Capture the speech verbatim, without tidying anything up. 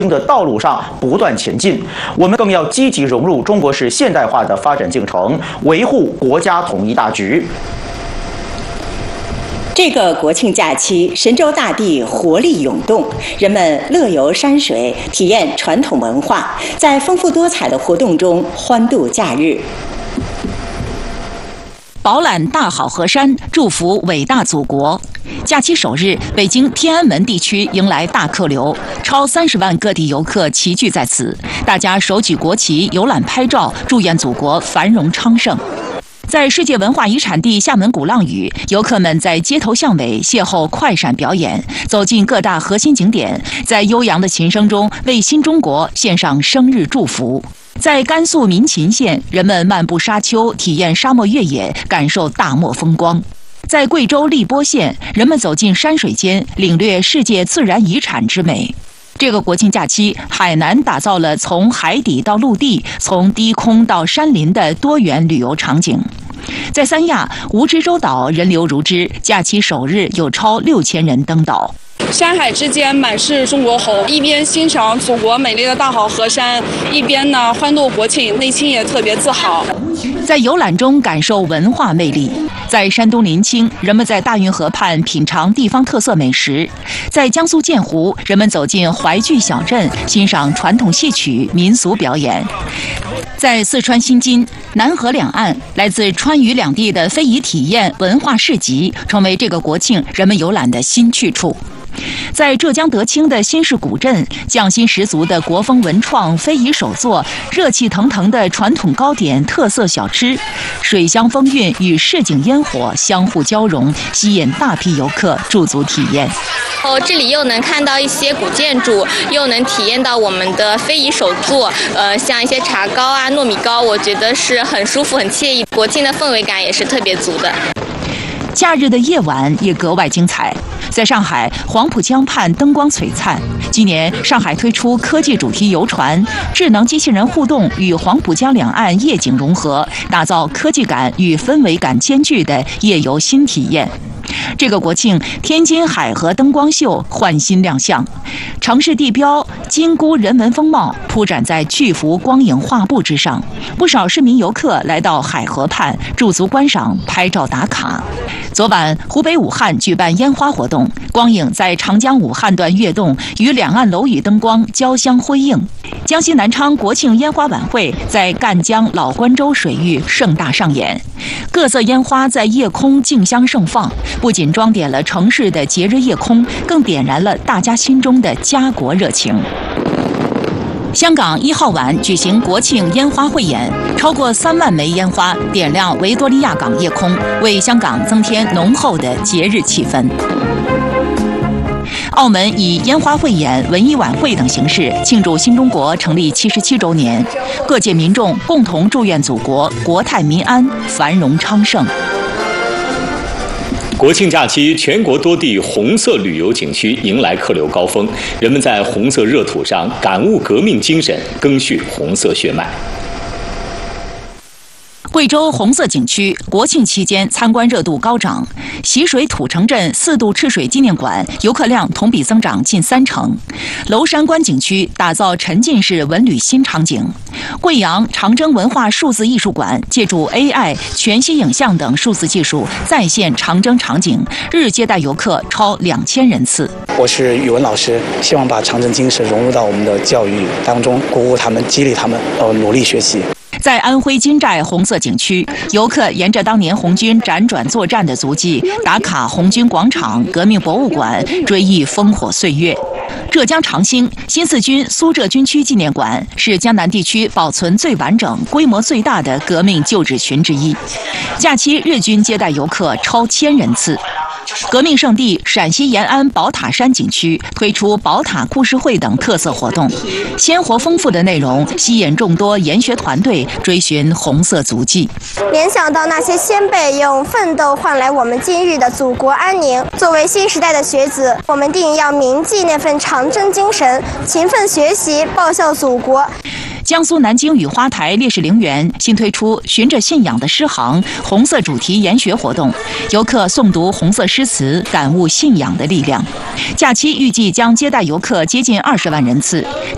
的道路上不断前进。我们更要积极融入中国式现代化的发展进程，维护国家统一大局。 这个国庆假期，神州大地活力涌动，人们乐游山水，体验传统文化，在丰富多彩的活动中欢度假日。 饱览大好河山，祝福伟大祖国。假期首日，北京天安门地区迎来大客流，超三十万各地游客齐聚在此，大家手举国旗游览拍照，祝愿祖国繁荣昌盛。在世界文化遗产地厦门鼓浪屿，游客们在街头巷尾邂逅快闪表演，走进各大核心景点，在悠扬的琴声中为新中国献上生日祝福。在甘肃民勤县，人们漫步沙丘，体验沙漠越野，感受大漠风光。在贵州荔波县，人们走进山水间，领略世界自然遗产之美。这个国庆假期，海南打造了从海底到陆地、从低空到山林的多元旅游场景。在三亚蜈支洲岛人流如织，假期首日有超六千人登岛。 山海之间满是中国红，一边欣赏祖国美丽的大好河山，一边呢欢度国庆，内心也特别自豪。 在游览中感受文化魅力。在山东临清，人们在大运河畔品尝地方特色美食；在江苏建湖，人们走进淮剧小镇，欣赏传统戏曲、民俗表演。在四川新津、南河两岸，来自川渝两地的非遗体验文化市集，成为这个国庆人们游览的新去处。在浙江德清的新市古镇，匠心十足的国风文创、非遗手作，热气腾腾的传统糕点、特色小吃，水乡风韵与市井烟火相互交融，吸引大批游客驻足体验。 哦，这里又能看到一些古建筑，又能体验到我们的非遗手作，呃，像一些茶糕啊、糯米糕，我觉得是很舒服、很惬意。国庆的氛围感也是特别足的。 假日的夜晚也格外精彩。在上海黄浦江畔灯光璀璨，今年上海推出科技主题游船，智能机器人互动与黄浦江两岸夜景融合，打造科技感与氛围感兼具的夜游新体验。这个国庆，天津海河灯光秀焕新亮相，城市地标金姑人文风貌铺展在巨幅光影画布之上，不少市民游客来到海河畔驻足观赏、拍照打卡。昨晚，湖北武汉举办烟花活动，光影在长江武汉段跃动，与两岸楼宇灯光交相辉映。江西南昌国庆烟花晚会在赣江老关州水域盛大上演，各色烟花在夜空竞相盛放，不仅装点了城市的节日夜空，更点燃了大家心中的家国热情。香港一号晚举行国庆烟花汇演，超过三万枚烟花点亮维多利亚港夜空，为香港增添浓厚的节日气氛。澳门以烟花汇演、文艺晚会等形式庆祝新中国成立七十七周年，各界民众共同祝愿祖国国泰民安、繁荣昌盛。 国庆假期，全国多地红色旅游景区迎来客流高峰，人们在红色热土上感悟革命精神，赓续红色血脉。 贵州红色景区国庆期间参观热度高涨，习水土城镇四渡赤水纪念馆游客量同比增长近三成。娄山关景区打造沉浸式文旅新场景。贵阳长征文化数字艺术馆借助 A I、全息影像等数字技术再现长征场景，日接待游客超两千人次。 我是语文老师，希望把长征精神融入到我们的教育当中，鼓舞他们，激励他们，呃，努力学习。 在安徽金寨红色景区，游客沿着当年红军辗转作战的足迹，打卡红军广场、革命博物馆，追忆烽火岁月。浙江长兴新四军苏浙军区纪念馆是江南地区保存最完整、规模最大的革命旧址群之一。假期日均接待游客超千人次。革命圣地陕西延安宝塔山景区推出宝塔故事会等特色活动，鲜活丰富的内容吸引众多研学团队追寻红色足迹。 联想到那些先辈用奋斗换来我们今日的祖国安宁，作为新时代的学子，我们定要铭记那份长征精神，勤奋学习，报效祖国。 江苏南京雨花台烈士陵园新推出循着信仰的诗行红色主题研学活动，游客诵读红色诗词，感悟信仰的力量。假期预计将接待游客接近二十万人次，